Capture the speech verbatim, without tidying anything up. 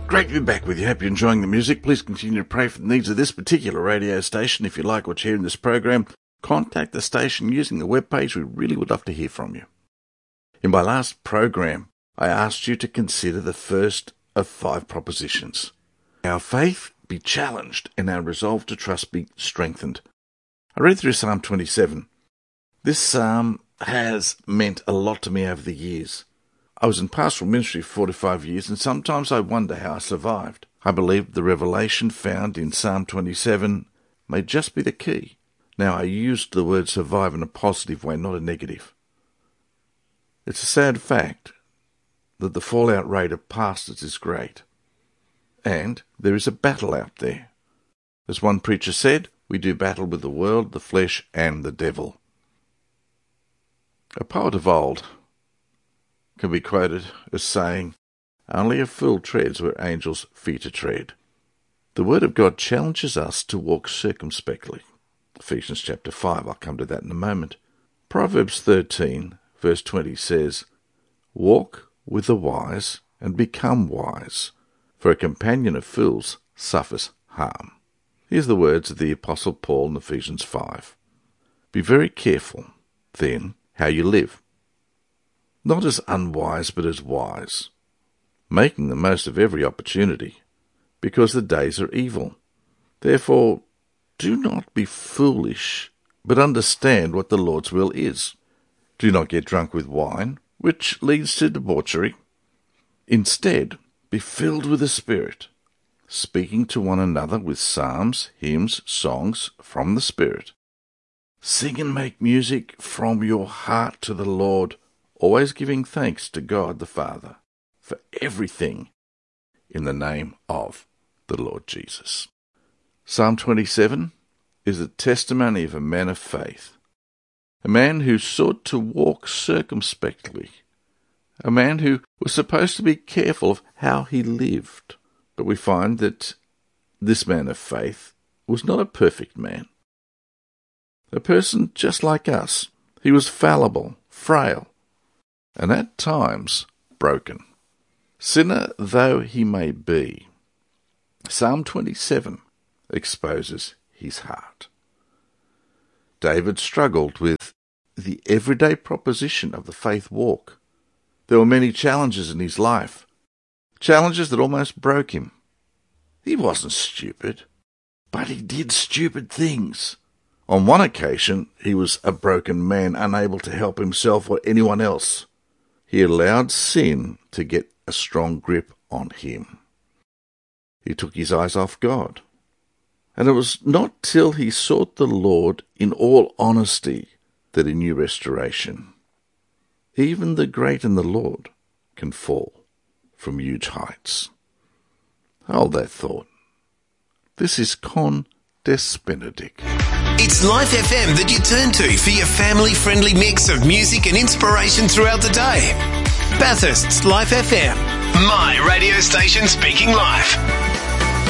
Great to be back with you. Hope you're enjoying the music. Please continue to pray for the needs of this particular radio station. If you like what you hear in this program, contact the station using the webpage. We really would love to hear from you. In my last program, I asked you to consider the first of five propositions. Our faith be challenged and our resolve to trust be strengthened. I read through Psalm twenty-seven. This psalm has meant a lot to me over the years. I was in pastoral ministry for forty-five years, and sometimes I wonder how I survived. I believe the revelation found in Psalm twenty-seven may just be the key. Now, I used the word survive in a positive way, not a negative. It's a sad fact that the fallout rate of pastors is great. And there is a battle out there. As one preacher said, we do battle with the world, the flesh, and the devil. A poet of old can be quoted as saying, "Only a fool treads where angels fear to tread." The Word of God challenges us to walk circumspectly. Ephesians chapter five, I'll come to that in a moment. Proverbs thirteen, verse twenty says, "Walk with the wise and become wise, for a companion of fools suffers harm." Here's the words of the Apostle Paul in Ephesians five. Be very careful, then, how you live. Not as unwise, but as wise, making the most of every opportunity, because the days are evil. Therefore, do not be foolish, but understand what the Lord's will is. Do not get drunk with wine, which leads to debauchery. Instead, be filled with the Spirit, speaking to one another with psalms, hymns, songs from the Spirit. Sing and make music from your heart to the Lord, always giving thanks to God the Father for everything in the name of the Lord Jesus. Psalm twenty-seven is a testimony of a man of faith, a man who sought to walk circumspectly, a man who was supposed to be careful of how he lived. But we find that this man of faith was not a perfect man. A person just like us. He was fallible, frail, and at times broken. Sinner though he may be, Psalm twenty-seven exposes his heart. David struggled with the everyday proposition of the faith walk. There were many challenges in his life, challenges that almost broke him. He wasn't stupid, but he did stupid things. On one occasion, he was a broken man, unable to help himself or anyone else. He allowed sin to get a strong grip on him. He took his eyes off God. And it was not till he sought the Lord in all honesty that he knew restoration. Even the great in the Lord can fall from huge heights. Hold that thought. This is Con Des Benedict. It's Life F M that you turn to for your family-friendly mix of music and inspiration throughout the day. Bathurst's Life F M, my radio station speaking life.